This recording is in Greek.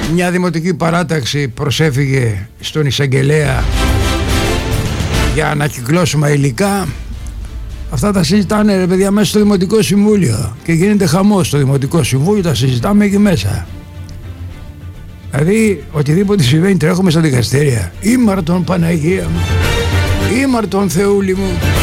Μια δημοτική παράταξη προσέφυγε στον εισαγγελέα για να ανακυκλώσουμε υλικά. Αυτά τα συζητάνε ρε παιδιά μέσα στο Δημοτικό Συμβούλιο και γίνεται χαμός στο Δημοτικό Συμβούλιο, τα συζητάμε εκεί μέσα. Δηλαδή οτιδήποτε συμβαίνει τρέχουμε στα δικαστήρια. Ήμαρτον Παναγία μου, ήμαρτον Θεούλη μου.